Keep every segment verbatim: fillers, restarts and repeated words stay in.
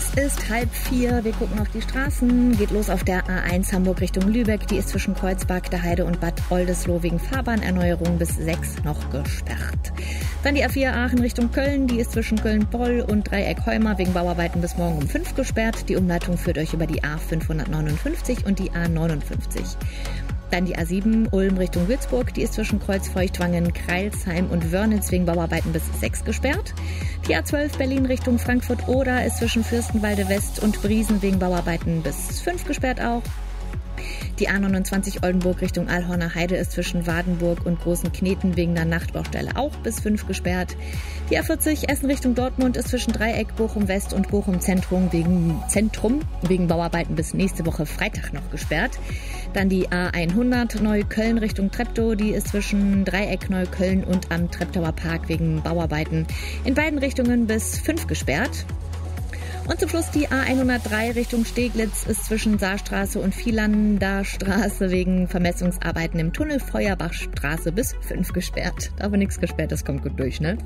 Es ist halb vier, wir gucken auf die Straßen, geht los auf der A eins Hamburg Richtung Lübeck, die ist zwischen Kreuzberg, der Heide und Bad Oldesloe wegen Fahrbahnerneuerung bis sechs noch gesperrt. Dann die A vier Aachen Richtung Köln, die ist zwischen Köln-Poll und Dreieck-Heuma wegen Bauarbeiten bis morgen um fünf gesperrt. Die Umleitung führt euch über die A fünfhundertneunundfünfzig und die A neunundfünfzig. Dann die A sieben Ulm Richtung Würzburg, die ist zwischen Kreuzfeuchtwangen, Kreilsheim und Wörnitz wegen Bauarbeiten bis sechs gesperrt. Die A zwölf Berlin Richtung Frankfurt-Oder ist zwischen Fürstenwalde West und Briesen wegen Bauarbeiten bis fünf gesperrt auch. Die A neunundzwanzig Oldenburg Richtung Allhorner Heide ist zwischen Wadenburg und Großen Kneten wegen der Nachtbaustelle auch bis fünf gesperrt. Die A vierzig Essen Richtung Dortmund ist zwischen Dreieck, Bochum West und Bochum Zentrum wegen, Zentrum wegen Bauarbeiten bis nächste Woche Freitag noch gesperrt. Dann die A hundert Neukölln Richtung Treptow, die ist zwischen Dreieck, Neukölln und am Treptower Park wegen Bauarbeiten in beiden Richtungen bis fünf gesperrt. Und zum Schluss die A hundertdrei Richtung Steglitz ist zwischen Saarstraße und Vielander Straße wegen Vermessungsarbeiten im Tunnel Feuerbachstraße bis fünf gesperrt. Aber nichts gesperrt, das kommt gut durch, ne?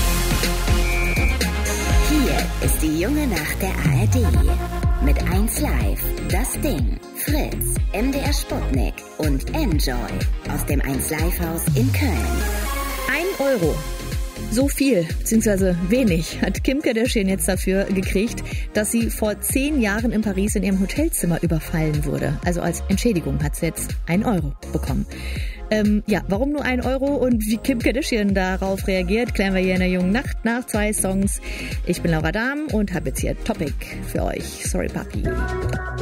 Hier ist die junge Nacht der A R D. Mit eins Live, Das Ding, Fritz, M D R Sputnik und Enjoy aus dem eins Live Haus in Köln. Ein Euro. So viel, beziehungsweise wenig, hat Kim Kardashian jetzt dafür gekriegt, dass sie vor zehn Jahren in Paris in ihrem Hotelzimmer überfallen wurde. Also als Entschädigung hat sie jetzt ein Euro bekommen. Ähm, ja, warum nur ein Euro und wie Kim Kardashian darauf reagiert, klären wir hier in der jungen Nacht nach zwei Songs. Ich bin Laura Dahm und habe jetzt hier Topic für euch. Sorry, Papi.